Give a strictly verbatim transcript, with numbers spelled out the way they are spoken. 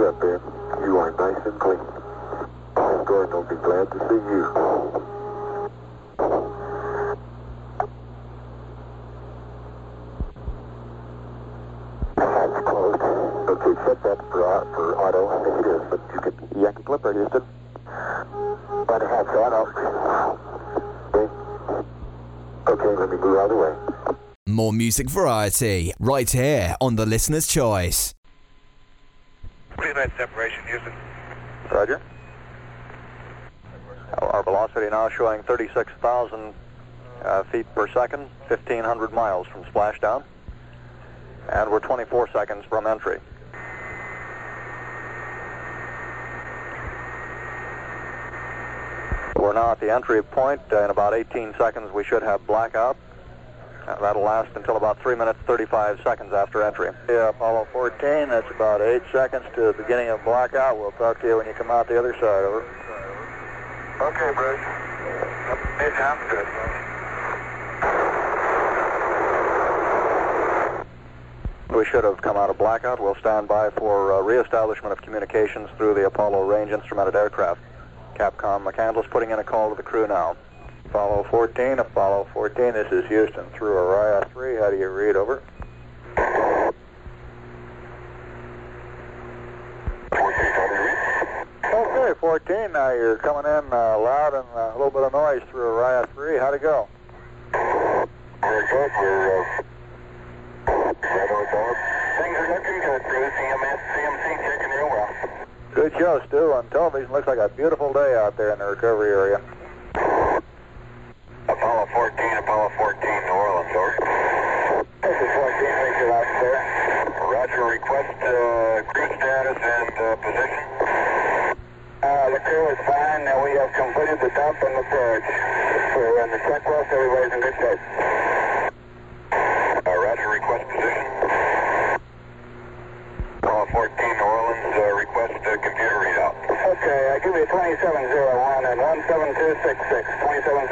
up there. You are nice and clean. Gordon will be glad to see you. That's closed. Okay, check that for, uh, for auto. I think it is, but you could Yankee Clipper, Houston. By the hatch auto. Okay. Okay, let me move out of the way. More music variety, right here on the Listener's Choice. Green light separation, Houston. Roger. Our velocity now showing thirty-six thousand uh, feet per second, fifteen hundred miles from splashdown. And we're twenty-four seconds from entry. We're now at the entry point. Uh, in about eighteen seconds we should have blackout. Uh, that'll last until about three minutes thirty-five seconds after entry. Yeah, Apollo fourteen, that's about eight seconds to the beginning of blackout. We'll talk to you when you come out the other side, over. Okay, Bruce. It sounds good. We should have come out of blackout. We'll stand by for uh, reestablishment of communications through the Apollo range instrumented aircraft. Capcom McCandless putting in a call to the crew now. Apollo fourteen, Apollo fourteen, this is Houston through Orion three. How do you read, over? Okay, fourteen, now you're coming in uh, loud and uh, a little bit of noise through Orion three. How'd it go? Very good. We're, uh, things are looking good, Bruce. C M S, C M C checking real well. Good show, Stu. On television, looks like a beautiful day out there in the recovery area. Apollo fourteen, Apollo fourteen, New Orleans, over. This is fourteen, Richard out there. Roger, request uh, crew status and uh, position. Uh, the crew is fine. Now we have completed the dump and the purge. We're in the checklist. Everybody's in good shape. Uh, Roger, request position. Apollo fourteen, New Orleans, uh, request uh, computer readout. Okay, uh, give me twenty-seven oh one and one seven two six six. twenty-seven